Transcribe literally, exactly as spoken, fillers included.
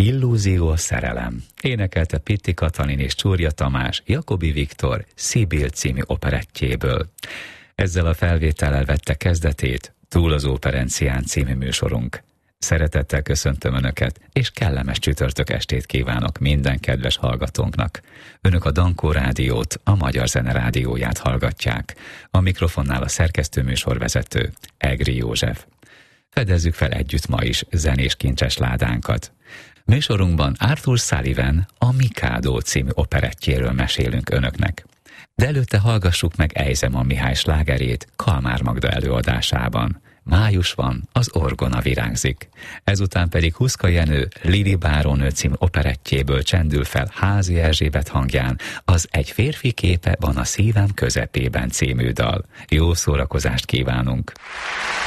Illúzió a szerelem. Énekelte Pitti Katalin és Csúrja Tamás Jacobi Viktor Szibil című operettjéből. Ezzel a felvétellel vette kezdetét Túl az Óperencián című műsorunk. Szeretettel köszöntöm Önöket, és kellemes csütörtök estét kívánok minden kedves hallgatónknak. Önök a Dankó Rádiót, a Magyar Zene Rádióját hallgatják. A mikrofonnál a szerkesztő műsorvezető, Egri József. Fedezzük fel együtt ma is zenés kincses ládánkat. Műsorunkban Arthur Sullivan a Mikado című operettjéről mesélünk Önöknek. De előtte hallgassuk meg Ejzema Mihály slágerét Kalmár Magda előadásában. Május van, az orgona virágzik. Ezután pedig Huszka Jenő Lili bárónő című operettjéből csendül fel Házi Erzsébet hangján az Egy férfi képe van a szívem közepében című dal. Jó szórakozást kívánunk!